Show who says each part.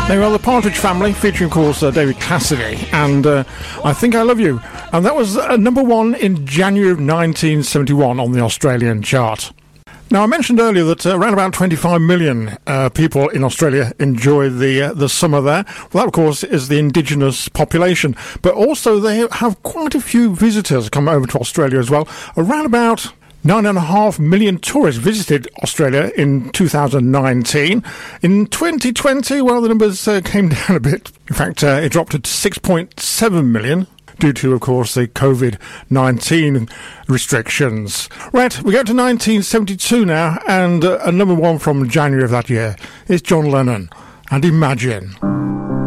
Speaker 1: They were the Partridge Family, featuring, of course, David Cassidy, and I Think I Love You. And that was number one in January of 1971 on the Australian chart. Now, I mentioned earlier that around about 25 million people in Australia enjoy the summer there. Well, that, of course, is the indigenous population. But also they have quite a few visitors come over to Australia as well. Around about 9.5 million tourists visited Australia in 2019. In 2020, well, the numbers came down a bit. In fact, it dropped to 6.7 million. Due to, of course, the COVID-19 restrictions. Right, we go to 1972 now, and a number one from January of that year is John Lennon and Imagine.